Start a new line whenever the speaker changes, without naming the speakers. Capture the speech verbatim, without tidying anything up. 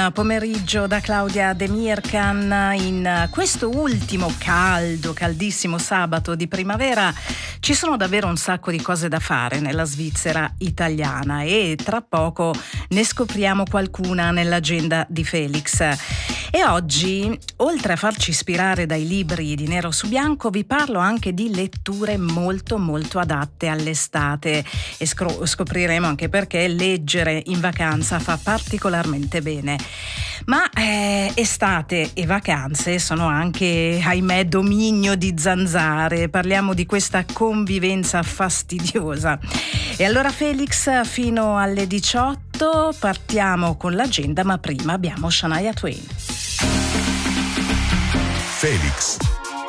buon pomeriggio da Claudia De Mircan. In questo ultimo caldo, caldissimo sabato di primavera ci sono davvero un sacco di cose da fare nella Svizzera italiana e tra poco ne scopriamo qualcuna nell'agenda di Felix. E oggi, oltre a farci ispirare dai libri di nero su bianco, vi parlo anche di letture molto molto adatte all'estate e scro- scopriremo anche perché leggere in vacanza fa particolarmente bene. Ma eh, estate e vacanze sono anche, ahimè, dominio di zanzare. Parliamo di questa convivenza fastidiosa. E allora Felix, fino alle diciotto partiamo con l'agenda, ma prima abbiamo Shania Twain.
Felix.